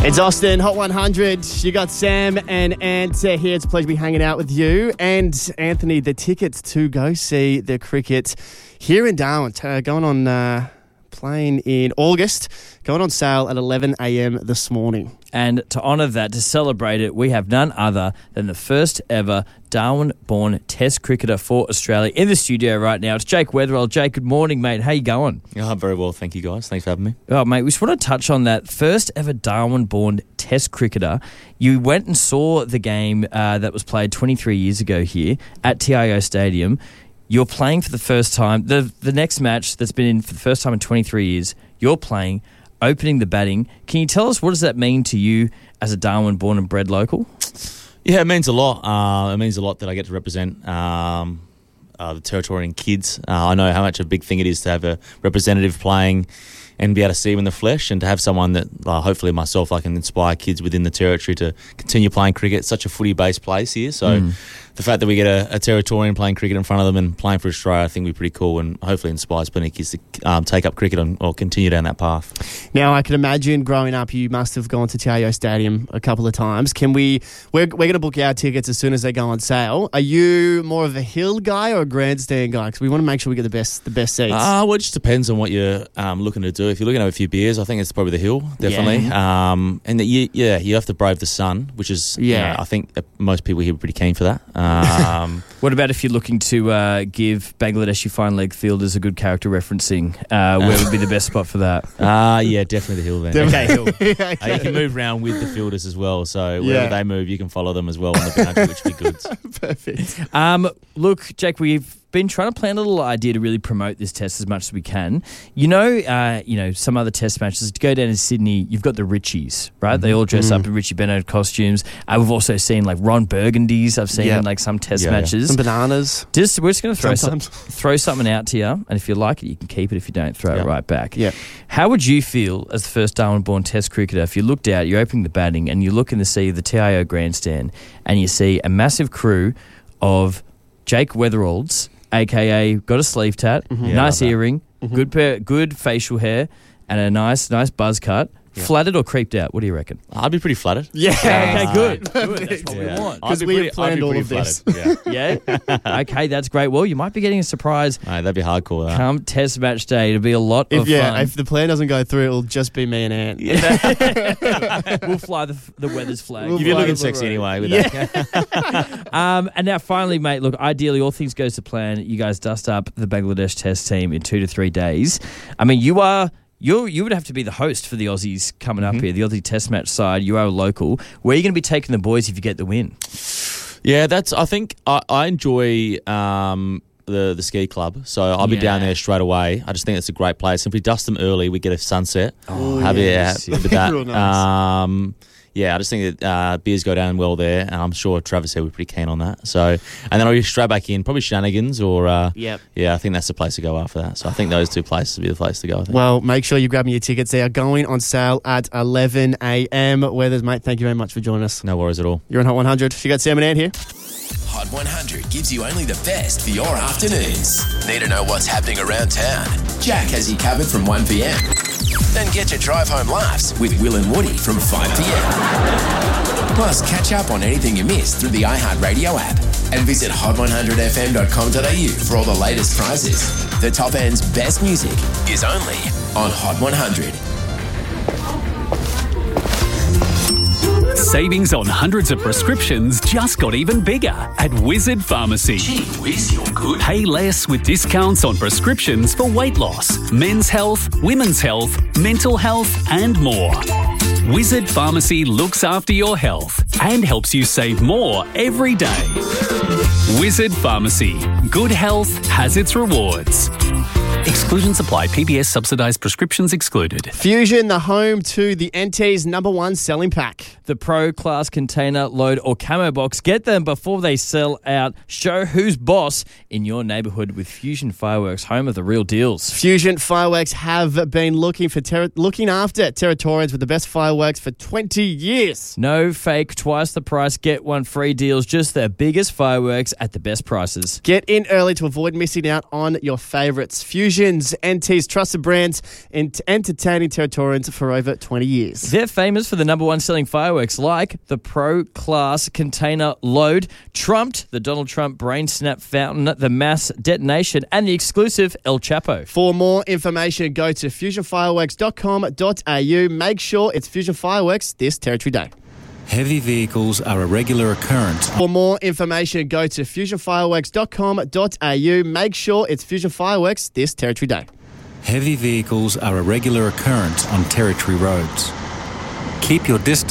It's Austin, Hot 100. You got Sam and Ant here. It's a pleasure to be hanging out with you. And Anthony, the tickets to go see the cricket here in Darwin, going on playing in August, going on sale at 11 a.m. this morning. And to honour that, to celebrate it, we have none other than the first ever Darwin-born Test cricketer for Australia in the studio right now. It's Jake Weatherall. Jake, good morning, mate. How you going? Oh, I'm very well, thank you, guys. Thanks for having me. Oh, mate, we just want to touch on that first ever Darwin-born Test cricketer. You went and saw the game that was played 23 years ago here at TIO Stadium. You're playing for the first time. The next match that's been in for the first time in 23 years, you're playing, opening the batting. Can you tell us what does that mean to you as a Darwin-born and bred local? Yeah, it means a lot. It means a lot that I get to represent the Territorian kids. I know how much a big thing it is to have a representative playing and be able to see them in the flesh, and to have someone that, hopefully myself, I can inspire kids within the Territory to continue playing cricket. It's such a footy-based place here, so the fact that we get a Territorian playing cricket in front of them and playing for Australia, I think would be pretty cool, and hopefully inspires plenty of kids to take up cricket or continue down that path. Now, I can imagine growing up, you must have gone to TIO Stadium a couple of times. We're going to book our tickets as soon as they go on sale. Are you more of a hill guy or a grandstand guy? Because we want to make sure we get the best seats. Well, it just depends on what you're looking to do. If you're looking to have a few beers, I think it's probably the hill, definitely. Yeah. And you have to brave the sun, which is, I think most people here are pretty keen for that. What about if you're looking to give Bangladeshi fine leg fielders a good character referencing? Where would be the best spot for that? Yeah, definitely the hill then. Okay, hill. You can move around with the fielders as well, so wherever they move, you can follow them as well on the boundary, which would be good. Perfect. Look, Jake, we've been trying to plan a little idea to really promote this test as much as we can. You know, some other test matches. To go down to Sydney, you've got the Richies, right? They all dress up in Richie Benaud costumes. We've also seen like Ron Burgundy's. I've seen in like some test matches. Some bananas. We're just going to throw something out to you, and if you like it, you can keep it. If you don't, throw it right back. Yeah. How would you feel as the first Darwin-born Test cricketer if you looked out, you're opening the batting, and you look in to see the TIO grandstand, and you see a massive crew of Jake Weatheralds, a.k.a. got a sleeve tat, nice earring, good facial hair, and a nice buzz cut. Yeah. Flattered or creeped out? What do you reckon? I'd be pretty flattered. Yeah. Okay, good. That's what we want. Because we have planned all of this. Yeah. Okay, that's great. Well, you might be getting a surprise. That'd be hardcore. That. Come Test match day. It'll be a lot of fun. If the plan doesn't go through, it'll just be me and Ant. We'll fly the weather's flag. You're looking sexy anyway with that. And now finally, mate, look, ideally all things goes to plan. You guys dust up the Bangladesh Test team in 2 to 3 days. I mean, you would have to be the host for the Aussies coming up here, the Aussie Test match side. You are a local. Where are you going to be taking the boys if you get the win? Yeah, I think I enjoy the ski club, so I'll be down there straight away. I just think it's a great place. If we dust them early, we get a sunset. Have that. Real nice. I just think that beers go down well there, and I'm sure Travis here would be pretty keen on that. So, and then I'll be straight back in, probably Shenanigans or I think that's the place to go after that. So I think those two places would be the place to go. I think. Well, make sure you grab me your tickets. They are going on sale at 11 a.m. Weathers, mate, thank you very much for joining us. No worries at all. You're on Hot 100. You got Sam and Ant here. Hot 100 gives you only the best for your afternoons. Need to know what's happening around town? Jack has you covered from 1 p.m. Then get your drive home laughs with Will and Woody from 5 p.m. Plus, catch up on anything you missed through the iHeartRadio app. And visit hot100fm.com.au for all the latest prizes. The top end's best music is only on Hot 100. Savings on hundreds of prescriptions just got even bigger at Wizard Pharmacy. Gee whiz, you're good. Pay less with discounts on prescriptions for weight loss, men's health, women's health, mental health, and more. Wizard Pharmacy looks after your health and helps you save more every day. Wizard Pharmacy. Good health has its rewards. Exclusions apply. PBS subsidised prescriptions excluded. Fusion, the home to the NT's #1 selling pack. The Pro Class Container, Load or Camo Box. Get them before they sell out. Show who's boss in your neighbourhood with Fusion Fireworks, home of the real deals. Fusion Fireworks have been looking after Territorians with the best fireworks for 20 years. No fake, twice the price, get one free deals. Just the biggest fireworks at the best prices. Get in early to avoid missing out on your favourites. Fusion Fusion's NT's trusted brands entertaining Territorians for over 20 years. They're famous for the number one selling fireworks like the Pro Class Container Load, trumped the Donald Trump Brain Snap Fountain, the Mass Detonation, and the exclusive El Chapo. For more information, go to fusionfireworks.com.au. Make sure it's Fusion Fireworks this Territory Day. Heavy vehicles are a regular occurrence. For more information, go to fusionfireworks.com.au. Make sure it's Fusion Fireworks this Territory Day. Heavy vehicles are a regular occurrence on Territory roads. Keep your distance.